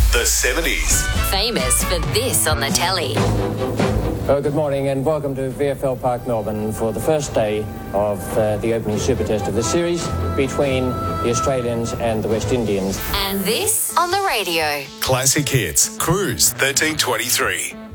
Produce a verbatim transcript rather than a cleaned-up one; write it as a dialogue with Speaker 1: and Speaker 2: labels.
Speaker 1: The seventies.
Speaker 2: Famous for this on the telly.
Speaker 3: Oh, good morning and welcome to V F L Park, Melbourne for the first day of uh, the opening Super Test of the series between the Australians and the West Indians.
Speaker 2: And this on the radio.
Speaker 1: Classic Hits. Cruise thirteen twenty-three.